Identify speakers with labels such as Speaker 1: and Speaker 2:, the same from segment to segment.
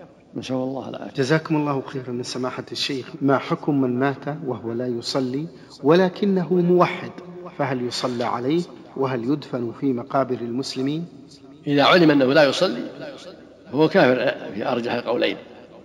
Speaker 1: نسأل الله العافية.
Speaker 2: جزاكم الله خيرا من سماحة الشيخ. ما حكم من مات وهو لا يصلي ولكنه موحد، فهل يصلى عليه وهل يدفن في مقابر المسلمين؟
Speaker 1: إذا علم أنه لا يصلي هو كافر في أرجح القولين،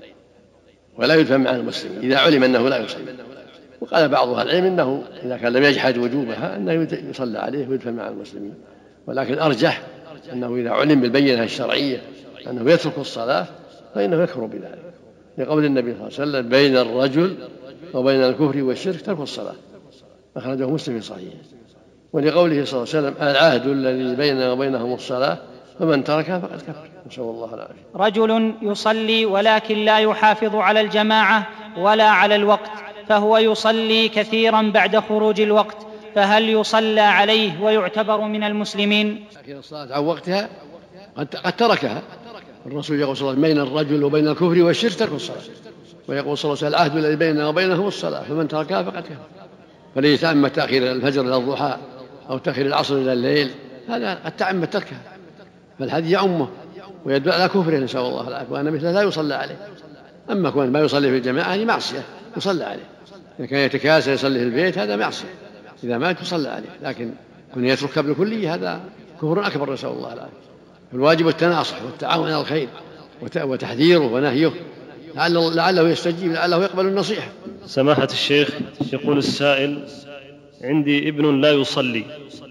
Speaker 1: ولا يدفن مع المسلمين إذا علم أنه لا يصلي. وقال بعض أهل العلم إنه إذا كان لم يجحد وجوبها أنه يصلى عليه ويدفن مع المسلمين، ولكن أرجح أنه إذا علم بالبينة الشرعية أنه يترك الصلاة فإنه يكفر بذلك، لقول النبي صلى الله عليه وسلم: بين الرجل وبين الكفر والشرك ترك الصلاة، أخرجه مسلم في صحيحه. ولقوله صلى الله عليه وسلم: العهد الذي بيننا وبينهم الصلاة فمن تركها فقد كفر. نسأل الله العافية.
Speaker 3: رجل يصلي ولكن لا يحافظ على الجماعة ولا على الوقت، فهو يصلي كثيرا بعد خروج الوقت، فهل يصلى عليه ويعتبر من المسلمين؟
Speaker 1: لكن الصلاة عن وقتها قد تركها. الرسول يقول صلى الله عليه وسلم: بين الرجل وبين الكفر والشرك ترك الصلاة. ويقول صلى الله عليه وسلم: العهد الذي بيننا وبينهم الصلاة فمن تركها فقد كفر. فليس تعمد تأخير الفجر إلى الضحى أو تأخير العصر إلى الليل، هذا قد تعمد تركها، فالحديث يعمه ويدل على كفره، نسأل الله العافية، وأن مثله لا يصلى عليه. أما كون ما يصلي في الجماعة هي معصية يصلى عليه، إذا كان يتكاسل يصلي في البيت هذا معصية، إذا مات يصلى عليه، لكن كون يترك بالكلية هذا كفر أكبر، نسأل الله العافية. الواجب التناصح والتعاون على الخير وتحذيره ونهيه لعله يستجيب، لعله يقبل النصيحة.
Speaker 4: سماحة الشيخ، يقول السائل: عندي ابن لا يصلي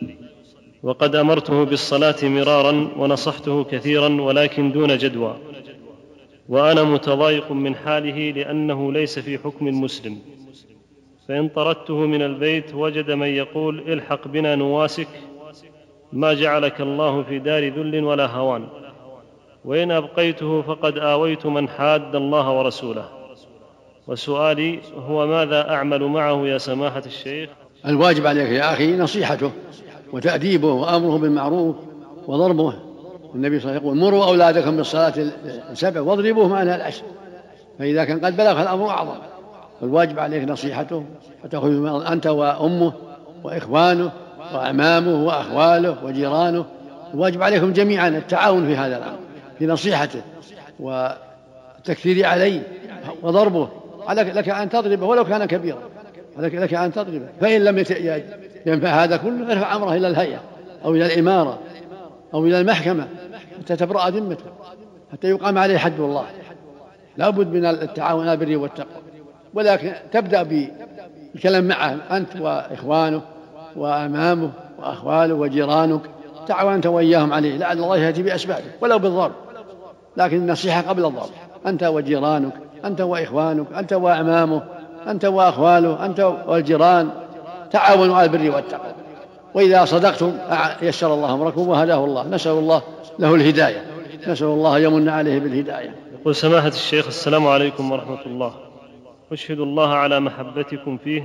Speaker 4: وقد أمرته بالصلاة مرارا ونصحته كثيرا ولكن دون جدوى، وأنا متضايق من حاله لأنه ليس في حكم المسلم، فإن طردته من البيت وجد من يقول: الحق بنا نواسك، ما جعلك الله في دار ذل ولا هوان، وإن أبقيته فقد آويت من حاد الله ورسوله. وسؤالي هو: ماذا أعمل معه يا سماحة الشيخ؟
Speaker 1: الواجب عليك يا أخي نصيحته وتأديبه وأمره بالمعروف وضربه. النبي صلى الله عليه وسلم يقول: مروا أولادكم بالصلاة 7 واضربوهم عنها 10. فإذا كان قد بلغ الأمر أعظم، الواجب عليك نصيحته وتأخذ أنت وأمه وإخوانه وأعمامه وأخواله وجيرانه، الواجب عليكم جميعا التعاون في هذا الأمر، في نصيحته والتكثير عليه وضربه. لك أن تضربه ولو كان كبيرا، لك أن تضربه، فإن لم ينفع هذا كله ارفع أمره إلى الهيئة أو إلى الإمارة أو إلى المحكمة حتى تبرأ ذمته، حتى يقام عليه حد الله. لا بد من التعاون على البر والتقوى، ولكن تبدأ بالكلام معه أنت وإخوانه وأمامه وأخواله وجيرانك، تعاون أنت وإياهم عليه، لعل الله يهدي بأسبابه ولو بالضرب، لكن النصيحة قبل الضرب. أنت وجيرانك، أنت وإخوانك، أنت وأمامه، أنت وأخواله، أنت والجيران، تعاونوا على البر والتقوى، وإذا صدقتم يسر الله أمركم وهداه الله. نسأل الله له الهداية، نسأل الله يمن عليه بالهداية.
Speaker 4: يقول سماحة الشيخ: السلام عليكم ورحمة الله، أشهد الله على محبتكم فيه.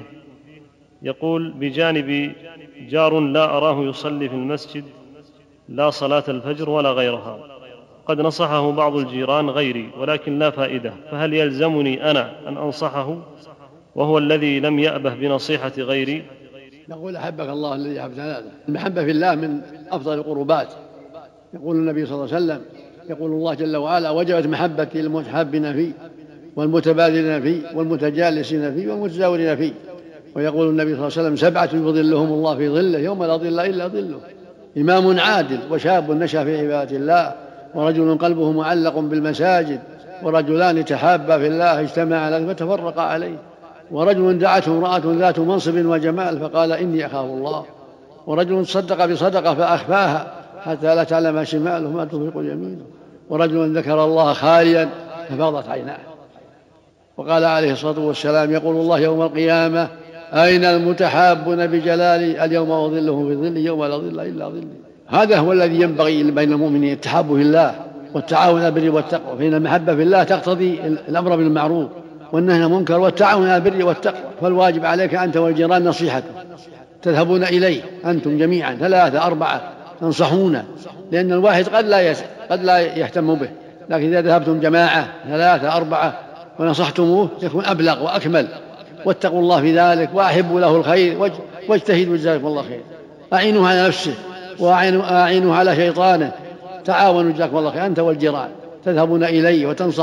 Speaker 4: يقول: بجانبي جار لا أراه يصلي في المسجد لا صلاة الفجر ولا غيرها، قد نصحه بعض الجيران غيري ولكن لا فائدة، فهل يلزمني أنا أن أنصحه وهو الذي لم يأبه بنصيحة غيري؟
Speaker 1: نقول: أحبك الله الذي أحببتنا. المحبة في الله من أفضل القربات. يقول النبي صلى الله عليه وسلم: يقول الله جل وعلا: وجبت محبتي للمتحابين فيه والمتبادلين فيه والمتجالسين فيه والمتزاورين فيه. ويقول النبي صلى الله عليه وسلم: 7 يظلهم الله في ظله يوم لا ظل إلا ظله: إمام عادل، وشاب نشأ في عبادة الله، ورجل قلبه معلق بالمساجد، ورجلان تحابا في الله اجتمعا عليه فتفرقا عليه، ورجل دعته امرأة ذات منصب وجمال فقال: إني أخاف الله، ورجل صدق بصدقة فأخفاها حتى لا تعلم شماله ما تنفق يمينه، ورجل ذكر الله خاليا ففاضت عيناه. وقال عليه الصلاة والسلام: يقول الله يوم القيامة: أين المتحابون بجلالي؟ اليوم أظلهم في ظلي يوم لا ظل إلا ظلي. هذا هو الذي ينبغي بين المؤمنين، التحاب في الله والتعاون على البر والتقوى، فإن المحبة في الله تقتضي الأمر بالمعروف والنهي عن المنكر والتعاون على البر والتقوى. فالواجب عليك أنت والجيران نصيحته، تذهبون إليه أنتم جميعا 3 4 تنصحونه، لأن الواحد قد لا يهتم به، لكن إذا ذهبتم جماعة 3 4 ونصحتموه يكون أبلغ وأكمل. واتقوا الله في ذلك وأحبوا له الخير واجتهدوا جزاكم الله خير. أعينوه على نفسه وأعينوه على شيطانه، تعاونوا جزاكم الله خير أنت والجيران، تذهبون إليه وتنصحون